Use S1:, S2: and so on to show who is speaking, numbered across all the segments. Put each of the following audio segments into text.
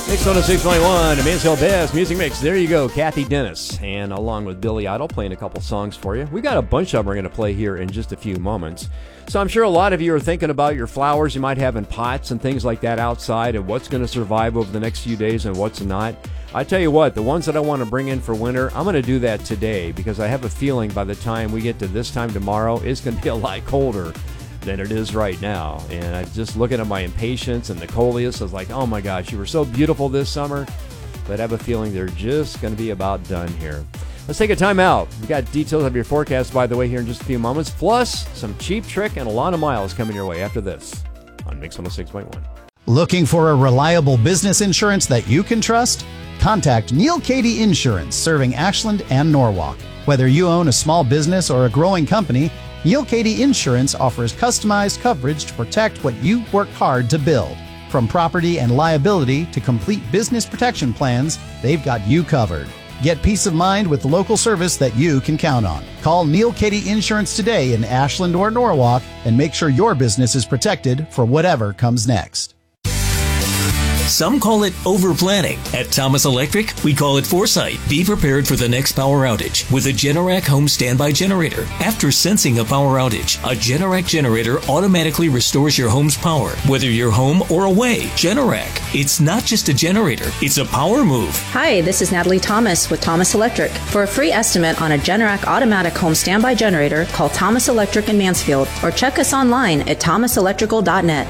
S1: Mix 106.1, Mansfield Best Music Mix. There you go, Kathy Dennis. And along with Billy Idol, playing a couple songs for you. We got a bunch of them we're going to play here in just a few moments. So I'm sure a lot of you are thinking about your flowers you might have in pots and things like that outside and what's going to survive over the next few days and what's not. I tell you what, the ones that I want to bring in for winter, I'm going to do that today because I have a feeling by the time we get to this time tomorrow, it's going to be a lot colder than it is right now. And I just looking at my impatiens and the coleus, I was like, oh my gosh, you were so beautiful this summer, but I have a feeling they're just going to be about done here. Let's take a time out. We got details of your forecast, by the way, here in just a few moments, plus some Cheap Trick and a lot of miles coming your way after this on Mix 106.1.
S2: Looking for a reliable business insurance that you can trust? Contact Neil Cady Insurance, serving Ashland and Norwalk. Whether you own a small business or a growing company, Neil Cady Insurance offers customized coverage to protect what you worked hard to build. From property and liability to complete business protection plans, they've got you covered. Get peace of mind with local service that you can count on. Call Neil Cady Insurance today in Ashland or Norwalk and make sure your business is protected for whatever comes next.
S3: Some call it over-planning. At Thomas Electric, we call it foresight. Be prepared for the next power outage with a Generac home standby generator. After sensing a power outage, a Generac generator automatically restores your home's power, whether you're home or away. Generac. It's not just a generator, it's a power move.
S4: Hi, this is Natalie Thomas with Thomas Electric. For a free estimate on a Generac automatic home standby generator, call Thomas Electric in Mansfield or check us online at thomaselectrical.net.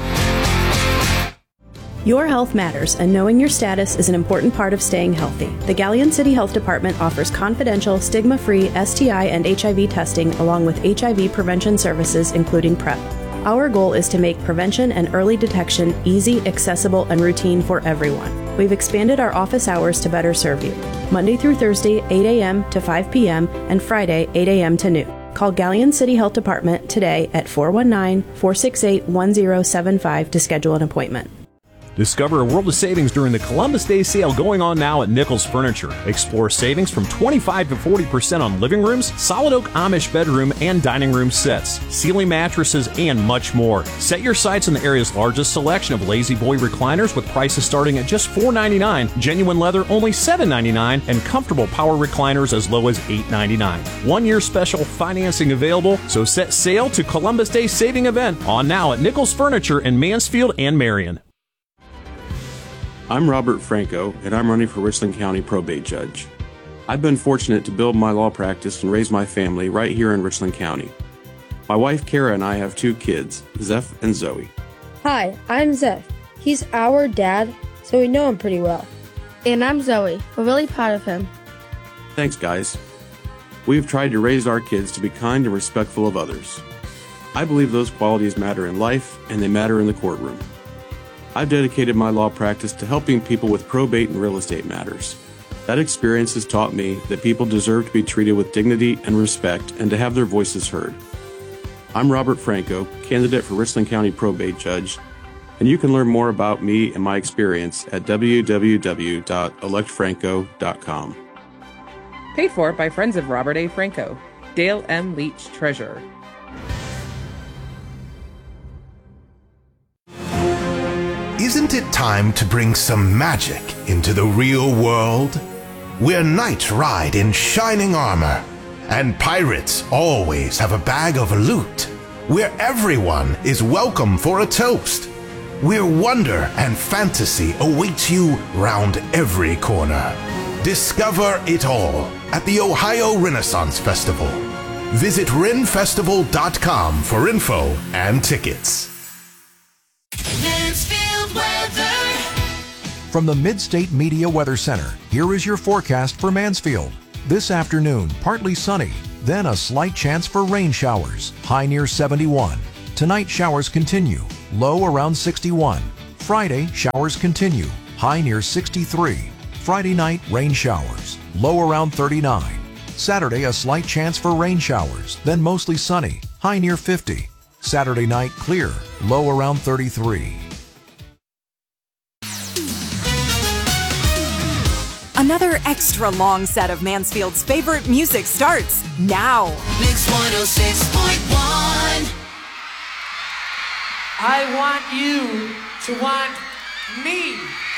S5: Your health matters, and knowing your status is an important part of staying healthy. The Galleon City Health Department offers confidential, stigma-free STI and HIV testing along with HIV prevention services, including PrEP. Our goal is to make prevention and early detection easy, accessible, and routine for everyone. We've expanded our office hours to better serve you. Monday through Thursday, 8 a.m. to 5 p.m., and Friday, 8 a.m. to noon. Call Galleon City Health Department today at 419-468-1075 to schedule an appointment.
S6: Discover a world of savings during the Columbus Day sale going on now at Nichols Furniture. Explore savings from 25 to 40% on living rooms, solid oak Amish bedroom and dining room sets, ceiling mattresses, and much more. Set your sights on the area's largest selection of Lazy Boy recliners with prices starting at just $4.99, genuine leather only $7.99, and comfortable power recliners as low as $8.99. 1 year special financing available, so set sail to Columbus Day saving event on now at Nichols Furniture in Mansfield and Marion.
S7: I'm Robert Franco, and I'm running for Richland County Probate Judge. I've been fortunate to build my law practice and raise my family right here in Richland County. My wife Kara and I have 2 kids, Zeph and Zoe.
S8: Hi, I'm Zeph. He's our dad, so we know him pretty well.
S9: And I'm Zoe. We're really proud of him.
S7: Thanks, guys. We've tried to raise our kids to be kind and respectful of others. I believe those qualities matter in life, and they matter in the courtroom. I've dedicated my law practice to helping people with probate and real estate matters. That experience has taught me that people deserve to be treated with dignity and respect and to have their voices heard. I'm Robert Franco, candidate for Richland County Probate Judge, and you can learn more about me and my experience at www.electfranco.com.
S10: Paid for by Friends of Robert A. Franco. Dale M. Leach, Treasurer.
S11: Isn't it time to bring some magic into the real world? Where knights ride in shining armor, and pirates always have a bag of loot. Where everyone is welcome for a toast. Where wonder and fantasy awaits you round every corner. Discover it all at the Ohio Renaissance Festival. Visit renfestival.com for info and tickets.
S12: Mansfield weather.
S13: From the Mid-State Media Weather Center, here is your forecast for Mansfield. This afternoon, partly sunny, then a slight chance for rain showers, high near 71. Tonight, showers continue, low around 61. Friday, showers continue, high near 63. Friday night, rain showers, low around 39. Saturday, a slight chance for rain showers, then mostly sunny, high near 50. Saturday night, clear, low around 33.
S14: Another extra long set of Mansfield's favorite music starts now.
S12: Mix 106.1.
S15: I want you to want me.